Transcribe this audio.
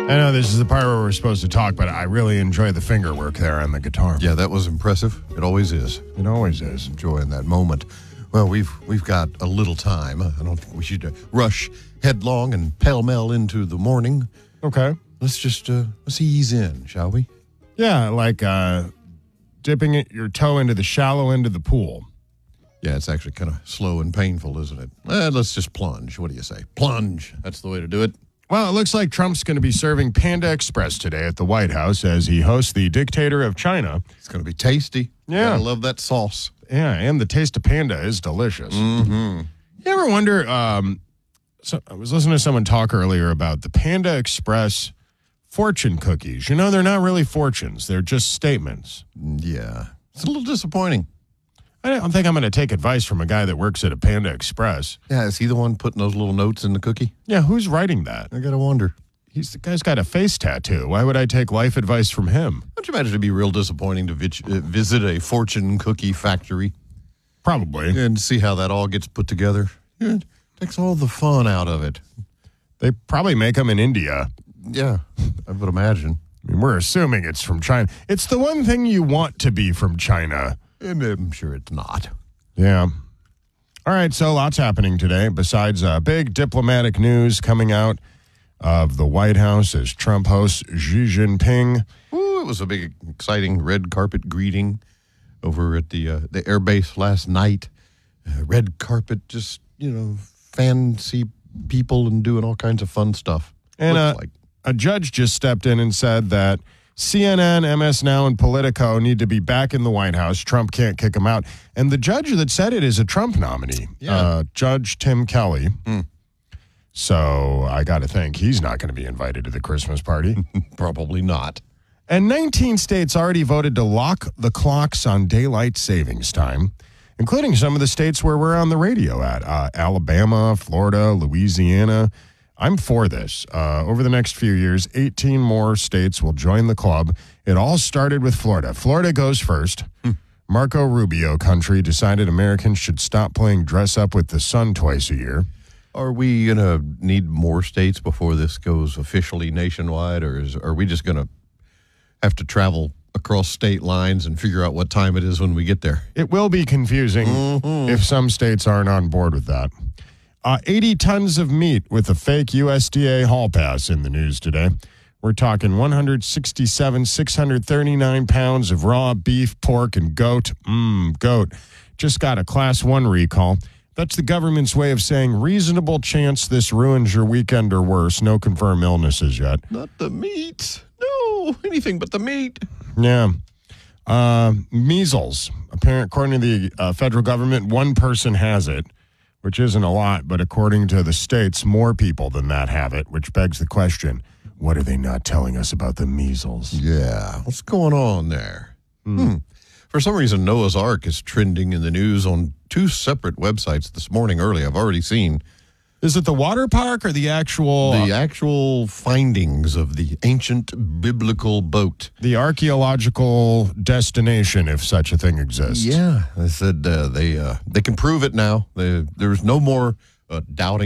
I know this is the part where we're supposed to talk, but I really enjoy the finger work there on the guitar. Yeah, that was impressive. It always is. It always is. Enjoying that moment. Well, we've got a little time. I don't think we should rush headlong and pell-mell into the morning. Okay. Let's just let's ease in, shall we? Yeah, like dipping your toe into the shallow end of the pool. Yeah, it's actually kind of slow and painful, isn't it? Let's just plunge. What do you say? Plunge. That's the way to do it. Well, it looks like Trump's going to be serving Panda Express today at the White House as he hosts the dictator of China. It's going to be tasty. Yeah. I love that sauce. Yeah, and the taste of panda is delicious. Mm-hmm. You ever wonder, so I was listening to someone talk earlier about the Panda Express fortune cookies. You know, they're not really fortunes. They're just statements. Yeah. It's a little disappointing. I don't think I'm going to take advice from a guy that works at a Panda Express. Yeah, is he the one putting those little notes in the cookie? Yeah, who's writing that? I got to wonder. The guy's got a face tattoo. Why would I take life advice from him? Don't you imagine it'd be real disappointing to visit a fortune cookie factory? Probably. And see how that all gets put together? It takes all the fun out of it. They probably make them in India. Yeah, I would imagine. I mean, we're assuming it's from China. It's the one thing you want to be from China. And I'm sure it's not. Yeah. All right, so lots happening today besides big diplomatic news coming out of the White House as Trump hosts Xi Jinping. Ooh, it was a big, exciting red carpet greeting over at the air base last night. Red carpet, just, fancy people and doing all kinds of fun stuff. And a judge just stepped in and said that CNN, MS Now, and Politico need to be back in the White House. Trump can't kick them out. And the judge that said it is a Trump nominee, Judge Tim Kelly. So I got to think he's not going to be invited to the Christmas party. Probably not. And 19 states already voted to lock the clocks on daylight savings time, including some of the states where we're on the radio at, Alabama, Florida, Louisiana. I'm for this. Over the next few years, 18 more states will join the club. It all started with Florida. Florida goes first. Marco Rubio country decided Americans should stop playing dress up with the sun twice a year. Are we going to need more states before this goes officially nationwide, or are we just going to have to travel across state lines and figure out what time it is when we get there? It will be confusing if some states aren't on board with that. 80 tons of meat with a fake USDA hall pass in the news today. We're talking 639 pounds of raw beef, pork, and goat. Goat. Just got a Class 1 recall. That's the government's way of saying reasonable chance this ruins your weekend or worse. No confirmed illnesses yet. Not the meat. No, anything but the meat. Yeah. Measles. According to the federal government, one person has it, which isn't a lot, but according to the states, more people than that have it, which begs the question, what are they not telling us about the measles? Yeah, what's going on there? For some reason, Noah's Ark is trending in the news on two separate websites this morning early. I've already seen. Is it the water park or the actual... The actual findings of the ancient biblical boat. The archaeological destination, if such a thing exists. Yeah, they said they can prove it now. There's no more doubting